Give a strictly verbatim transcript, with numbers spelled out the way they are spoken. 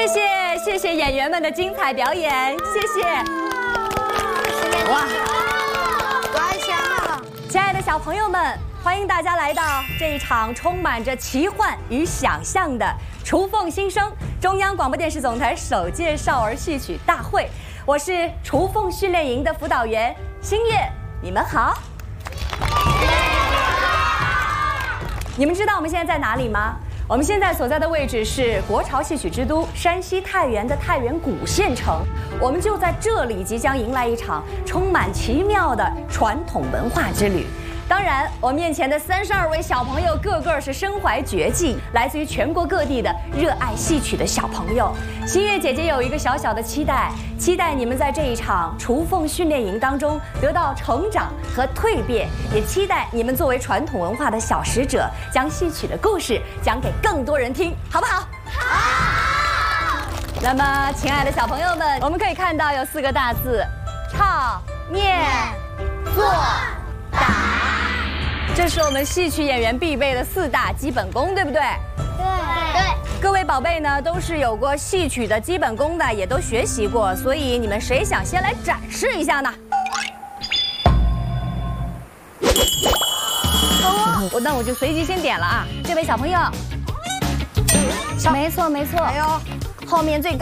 谢谢谢谢演员们的精彩表演，谢谢。哇， 完成了！ 亲爱的小朋友们，欢迎大家来到这一场充满着奇幻与想象的《雏凤新生》中央广播电视总台首届少儿戏曲大会。我是雏凤训练营的辅导员新月，你们好。你们知道我们现在在哪里吗？我们现在所在的位置是国潮戏曲之都山西太原的太原古县城，我们就在这里即将迎来一场充满奇妙的传统文化之旅。当然，我面前的三十二位小朋友个个是身怀绝技，来自于全国各地的热爱戏曲的小朋友。新月姐姐有一个小小的期待，期待你们在这一场雏凤训练营当中得到成长和蜕变，也期待你们作为传统文化的小使者，将戏曲的故事讲给更多人听，好不好？好。那么，亲爱的小朋友们，我们可以看到有四个大字：唱、念、做、打。这是我们戏曲演员必备的四大基本功，对不对？ 对对。 各位宝贝呢，都是有过戏曲的基本功的，也都学习过，所以你们谁想先来展示一下呢？好，我那我就随机先点了啊，这位小朋友。没错没错。哎呦，后面最高。